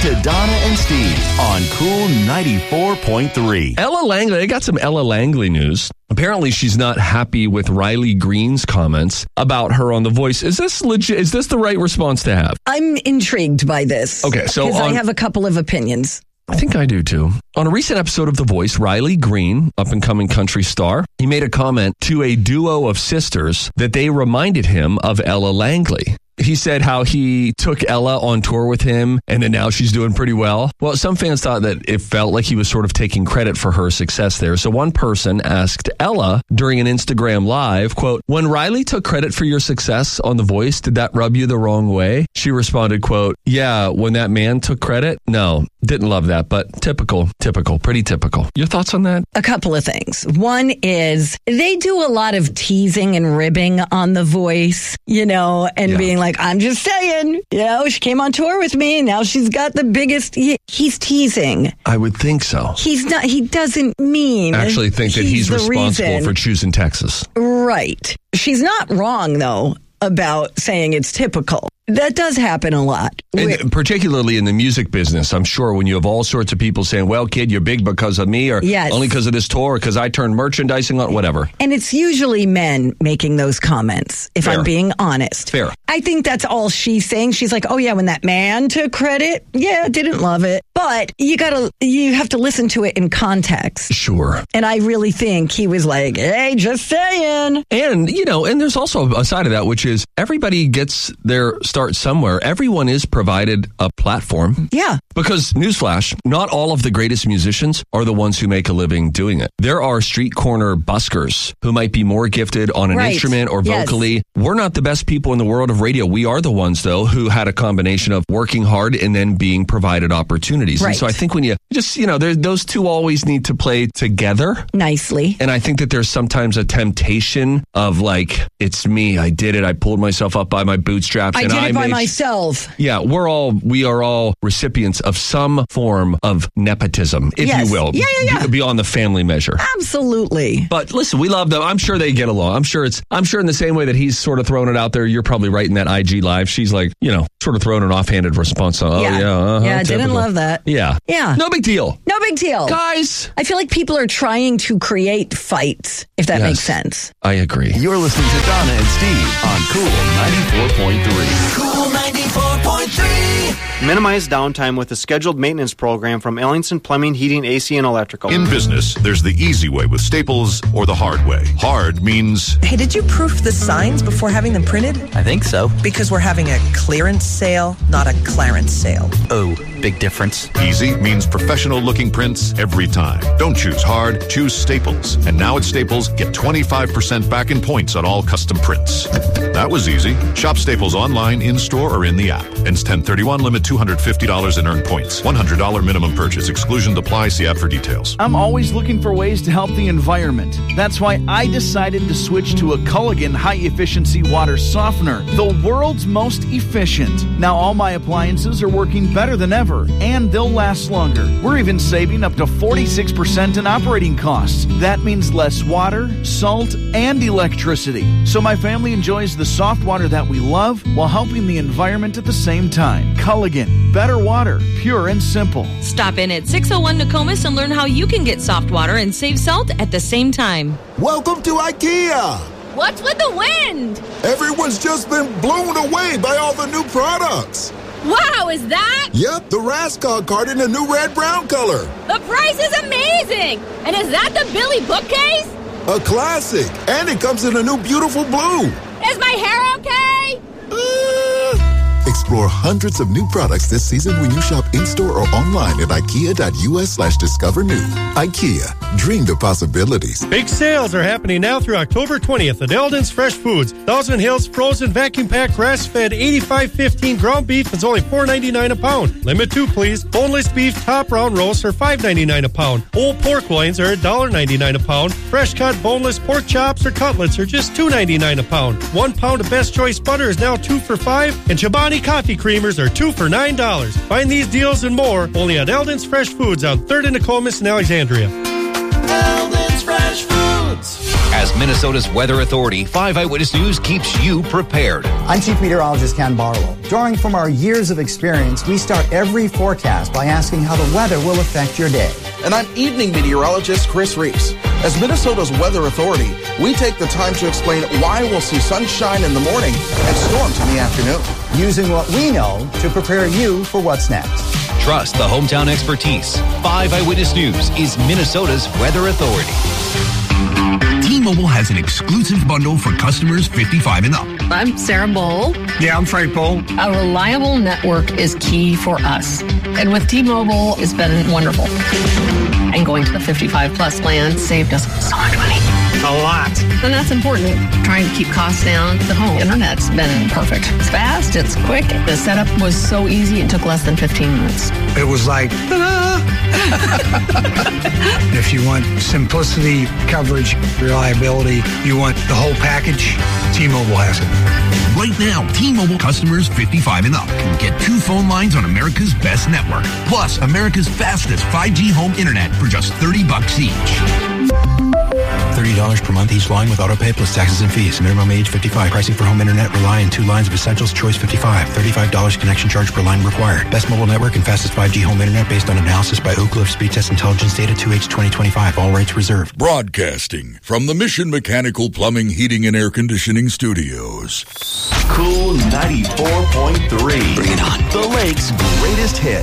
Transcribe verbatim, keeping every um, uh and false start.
to Donna and Steve on Cool ninety-four point three. Ella Langley, I got some Ella Langley news. Apparently, she's not happy with Riley Green's comments about her on The Voice. Is this legit? Is this the right response to have? I'm intrigued by this. Okay, so because I on- have a couple of opinions. I think I do too. On a recent episode of The Voice, Riley Green, up-and-coming country star, he made a comment to a duo of sisters that they reminded him of Ella Langley. He said how he took Ella on tour with him and then now she's doing pretty well. Well, some fans thought that it felt like he was sort of taking credit for her success there. So one person asked Ella during an Instagram live, quote, "When Riley took credit for your success on The Voice, did that rub you the wrong way?" She responded, quote, "Yeah, when that man took credit, no, didn't love that, but typical, typical, pretty typical." Your thoughts on that? A couple of things. One is they do a lot of teasing and ribbing on The Voice, you know, and Yeah. being like, I'm just saying, you know, she came on tour with me. Now she's got the biggest. He, he's teasing. I would think so. He's not, he doesn't mean. I actually think that he's the responsible reason. for choosing Texas. Right. She's not wrong, though, about saying it's typical. That does happen a lot. And particularly in the music business, I'm sure when you have all sorts of people saying, well, kid, you're big because of me, or Yes. only because of this tour, or because I turned merchandising on, whatever. And it's usually men making those comments, if Fair. I'm being honest. Fair. I think that's all she's saying. She's like, oh, yeah, when that man took credit, yeah, didn't love it. But you gotta, you have to listen to it in context. Sure. And I really think he was like, hey, just saying. And, you know, and there's also a side of that, which is everybody gets their start somewhere. Everyone is provided a platform. Yeah. Because, newsflash, not all of the greatest musicians are the ones who make a living doing it. There are street corner buskers who might be more gifted on an Right. instrument or Yes. vocally. We're not the best people in the world of radio. We are the ones, though, who had a combination of working hard and then being provided opportunities. Right. And so I think when you just, you know, there- those two always need to play together. Nicely. And I think that there's sometimes a temptation of like, it's me, I did it, I pulled myself up by my bootstraps. I and did I it by made myself. Yeah, we're all, we are all recipients of some form of nepotism, if Yes. you will. Yeah, yeah, yeah. be- Beyond the family measure. Absolutely. But listen, we love them. I'm sure they get along. I'm sure it's, I'm sure in the same way that he's sort of throwing it out there, you're probably right in that I G live. She's like, you know, sort of throwing an offhanded response on, oh yeah, Yeah. uh-huh, Yeah, I didn't typical. love that. Yeah. Yeah. No big deal. No big deal. Guys. I feel like people are trying to create fights, if that Yes. makes sense. I agree. You're listening to Donna and Steve on Cool ninety-four point three. Cool ninety-four point three. Minimize downtime with a scheduled maintenance program from Ellingson Plumbing, Heating, A C, and Electrical. In business, there's the easy way with Staples or the hard way. Hard means Hey, did you proof the signs before having them printed? I think so. Because we're having a clearance sale, not a clarence sale. Oh, big difference. easy means professional looking prints every time. Don't choose hard, choose Staples. And now at Staples, get twenty-five percent back in points on all custom prints. That was easy. Shop Staples online, in-store, or in the app. Ends ten thirty-one, limit two hundred fifty dollars in earned points. one hundred dollars minimum purchase. Exclusion apply. See app for details. I'm always looking for ways to help the environment. That's why I decided to switch to a Culligan high-efficiency water softener, the world's most efficient. Now all my appliances are working better than ever, and they'll last longer. We're even saving up to forty-six percent in operating costs. That means less water, salt, and electricity. So my family enjoys the soft water that we love while helping the environment at the same time. Culligan, better water, pure and simple. Stop in at six oh one Nokomis and learn how you can get soft water and save salt at the same time. Welcome to IKEA. What's with the wind? Everyone's just been blown away by all the new products. Wow, is that? Yep, the Raskog card in the new red-brown color. The price is amazing! And is that the Billy bookcase? A classic. And it comes in a new beautiful blue. Is my hair okay? Uh, explore hundreds of new products this season when you shop in-store or online at ikea.us slash discover new. IKEA, dream the possibilities. Big sales are happening now through October twentieth at Eldon's Fresh Foods. Thousand Hills frozen vacuum packed grass-fed eighty-five fifteen ground beef is only four ninety-nine a pound. Limit two, please. Boneless beef top round roasts are five ninety-nine a pound. Old pork loins are one ninety-nine a pound. Fresh cut boneless pork chops or cutlets are just two ninety-nine a pound. One pound of Best Choice butter is now two for five, and Chobani coffee creamers are two for nine dollars. Find these deals and more only at Eldon's Fresh Foods on third and Nokomis in Alexandria. Eldon's Fresh Foods. As Minnesota's weather authority, five Eyewitness News keeps you prepared. I'm Chief Meteorologist Ken Barlow. Drawing from our years of experience, we start every forecast by asking how the weather will affect your day. And I'm Evening Meteorologist Chris Reese. As Minnesota's weather authority, we take the time to explain why we'll see sunshine in the morning and storms in the afternoon. Using what we know to prepare you for what's next. Trust the hometown expertise. five Eyewitness News is Minnesota's weather authority. T-Mobile has an exclusive bundle for customers fifty-five and up. I'm Sarah Bowl. Yeah, I'm Frank Bowl. A reliable network is key for us. And with T-Mobile, it's been wonderful. And going to the fifty-five plus plan saved us so much money. A lot. And that's important. Trying to keep costs down. The home internet's been perfect. It's fast, it's quick. The setup was so easy, it took less than fifteen minutes. It was like, ta-da! If you want simplicity, coverage, reliability, you want the whole package, T-Mobile has it. Right now, T-Mobile customers fifty-five and up can get two phone lines on America's best network, plus America's fastest five G home internet for just thirty bucks each. thirty dollars per month each line with autopay plus taxes and fees. Minimum age fifty-five. Pricing for home internet rely on two lines of Essentials. Choice fifty-five. thirty-five dollars connection charge per line required. Best mobile network and fastest five G home internet based on analysis by Oak Cliff Speed Test Intelligence Data two H twenty twenty-five. All rights reserved. Broadcasting from the Mission Mechanical Plumbing, Heating, and Air Conditioning Studios. Cool ninety-four point three. Bring it on. The Lake's greatest hits.